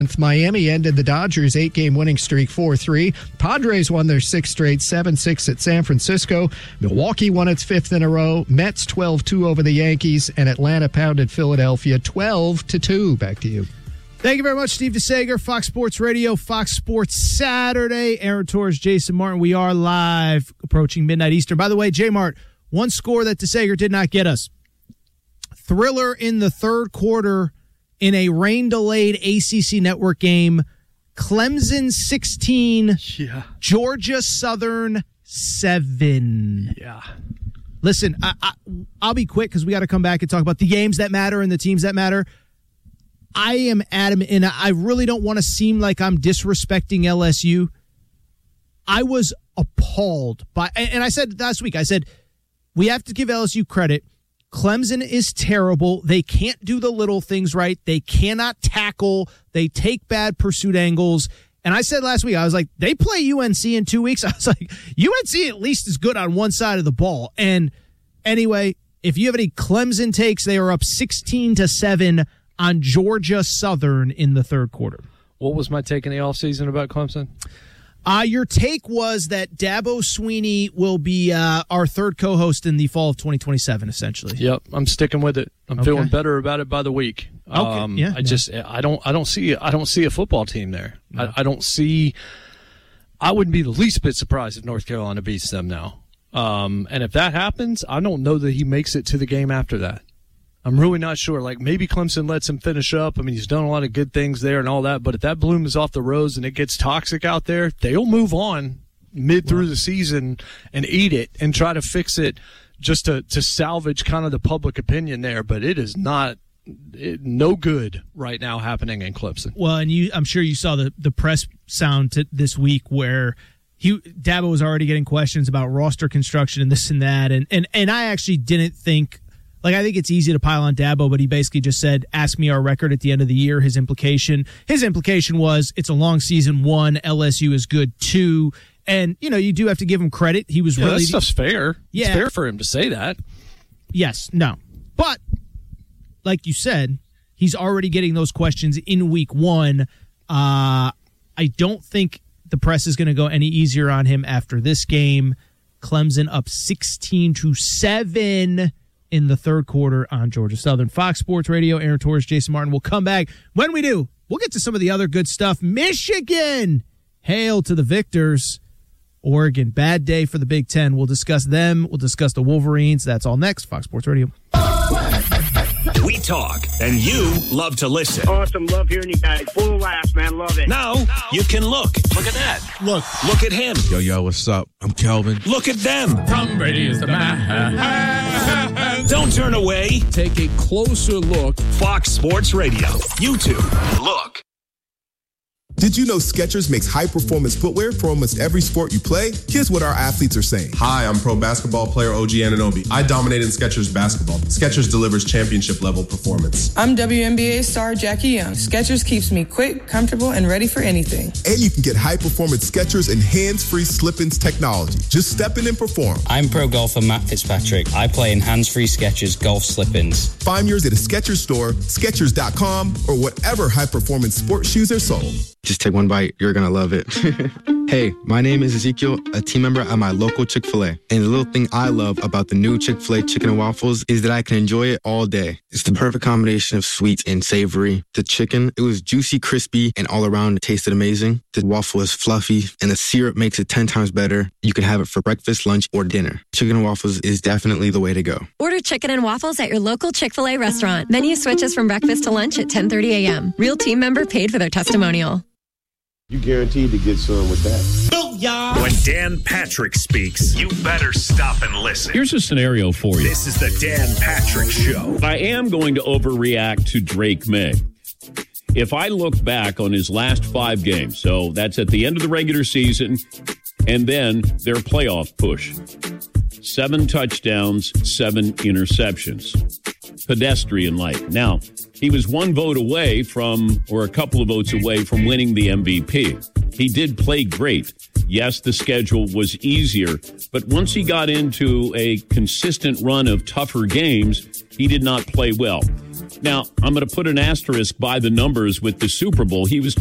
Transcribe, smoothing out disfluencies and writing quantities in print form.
Miami ended the Dodgers' 8-game winning streak 4-3. Padres won their 6th straight 7-6 at San Francisco. Milwaukee won its 5th in a row. Mets 12-2 over the Yankees, and Atlanta pounded Philadelphia 12-2. Back to you. Thank you very much, Steve DeSager, Fox Sports Radio, Fox Sports Saturday. Aaron Torres, Jason Martin. We are live, approaching midnight Eastern. By the way, J-Mart, one score that DeSager did not get us. Thriller in the third quarter in a rain-delayed ACC Network game. Clemson 16, Georgia Southern 7. Yeah. Listen, I'll be quick because we got to come back and talk about the games that matter and the teams that matter. I am adamant, and I really don't want to seem like I'm disrespecting LSU. I was appalled by, and I said last week, I said, we have to give LSU credit. Clemson is terrible. They can't do the little things right. They cannot tackle. They take bad pursuit angles. And I said last week, I was like, they play UNC in 2 weeks. I was like, UNC at least is good on one side of the ball. And anyway, if you have any Clemson takes, they are up 16-7 on Georgia Southern in the third quarter. What was my take in the offseason about Clemson? Your take was that Dabo Swinney will be our third co-host in the fall of 2027, essentially. Yep, I'm sticking with it. I'm feeling better about it by the week. Okay. I don't see a football team there. No. I wouldn't be the least bit surprised if North Carolina beats them now. And if that happens, I don't know that he makes it to the game after that. I'm really not sure. Like, maybe Clemson lets him finish up. I mean, he's done a lot of good things there and all that, but if that bloom is off the rose and it gets toxic out there, they'll move on through the season and eat it and try to fix it just to salvage kind of the public opinion there. But it is no good right now happening in Clemson. Well, and I'm sure you saw the press sound this week where Dabo was already getting questions about roster construction and this and that. And I actually didn't think, like, I think it's easy to pile on Dabo, but he basically just said, ask me our record at the end of the year. His implication was it's a long season. 1, LSU is good. 2, and, you do have to give him credit. He was really... that stuff's fair. Yeah. It's fair for him to say that. Yes, no. But, like you said, he's already getting those questions in week 1. I don't think the press is going to go any easier on him after this game. Clemson up 16-7 in the third quarter on Georgia Southern. Fox Sports Radio, Aaron Torres, Jason Martin. We'll come back. When we do, we'll get to some of the other good stuff. Michigan, hail to the victors. Oregon, bad day for the Big Ten. We'll discuss them. We'll discuss the Wolverines. That's all next. Fox Sports Radio. We talk, and you love to listen. Awesome. Love hearing you guys. Full of laughs, man. Love it. Now, you can look. Look at that. Look at him. Yo, what's up? I'm Kelvin. Look at them. Tom Brady is the man. Don't turn away. Take a closer look. Fox Sports Radio. YouTube. Look. Did you know Skechers makes high-performance footwear for almost every sport you play? Here's what our athletes are saying. Hi, I'm pro basketball player OG Anunoby. I dominate in Skechers basketball. Skechers delivers championship-level performance. I'm WNBA star Jackie Young. Skechers keeps me quick, comfortable, and ready for anything. And you can get high-performance Skechers and hands-free slip-ins technology. Just step in and perform. I'm pro golfer Matt Fitzpatrick. I play in hands-free Skechers golf slip-ins. Find yours at a Skechers store, Skechers.com, or whatever high-performance sports shoes are sold. Just take one bite. You're going to love it. Hey, my name is Ezekiel, a team member at my local Chick-fil-A. And the little thing I love about the new Chick-fil-A chicken and waffles is that I can enjoy it all day. It's the perfect combination of sweet and savory. The chicken, it was juicy, crispy, and all around it tasted amazing. The waffle is fluffy, and the syrup makes it 10 times better. You can have it for breakfast, lunch, or dinner. Chicken and waffles is definitely the way to go. Order chicken and waffles at your local Chick-fil-A restaurant. Menu switches from breakfast to lunch at 10:30 a.m. Real team member paid for their testimonial. You guaranteed to get some with that. Booyah! When Dan Patrick speaks, you better stop and listen. Here's a scenario for you. This is the Dan Patrick Show. I am going to overreact to Drake May. If I look back on his last 5 games, so that's at the end of the regular season, and then their playoff push. 7 touchdowns, 7 interceptions. Pedestrian-like. Now, he was 1 vote away from, or a couple of votes away from winning the MVP. He did play great. Yes, the schedule was easier, but once he got into a consistent run of tougher games, he did not play well. Now, I'm going to put an asterisk by the numbers with the Super Bowl. He was